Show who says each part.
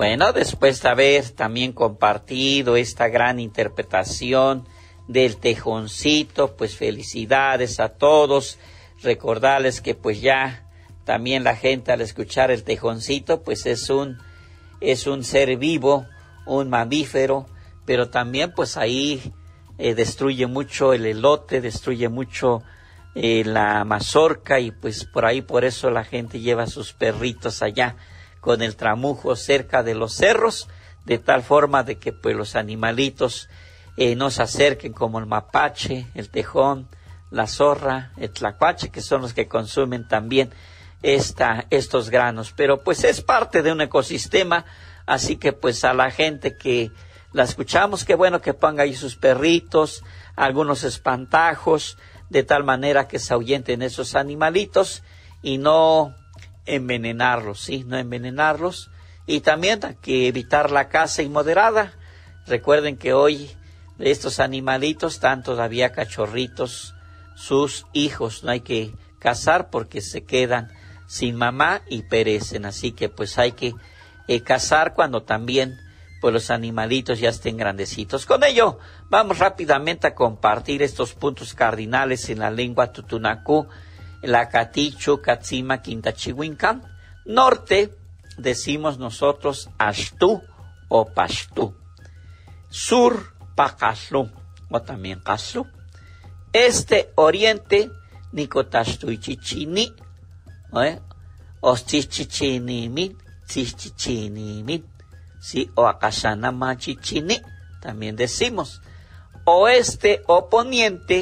Speaker 1: Bueno, después de haber también compartido esta gran interpretación del tejoncito, pues felicidades a todos. Recordarles que pues ya también la gente al escuchar el tejoncito, pues es un ser vivo, un mamífero, pero también pues ahí destruye mucho el elote, destruye mucho la mazorca, y pues por eso la gente lleva a sus perritos allá con el tramujo cerca de los cerros, de tal forma de que pues los animalitos no se acerquen, como el mapache, el tejón, la zorra, el tlacuache, que son los que consumen también estos granos. Pero pues es parte de un ecosistema, así que pues a la gente que la escuchamos, qué bueno que ponga ahí sus perritos, algunos espantajos, de tal manera que se ahuyenten esos animalitos y no envenenarlos, ¿sí? No envenenarlos. Y también hay que evitar la caza inmoderada. Recuerden que hoy de estos animalitos están todavía cachorritos, sus hijos. No hay que cazar porque se quedan sin mamá y perecen. Así que pues hay que cazar cuando también pues los animalitos ya estén grandecitos. Con ello, vamos rápidamente a compartir estos puntos cardinales en la lengua tutunacú, la Catichu, Catzima, Quintachihuincan. Norte, decimos nosotros Ashtú o Pashtú. Sur, Pacaslu o también Caslu. Este, oriente, Nicotashtuichichini, Ostichichinimin, Chichichinimin. Sí, o Akashanamachichini, también decimos. Oeste o poniente,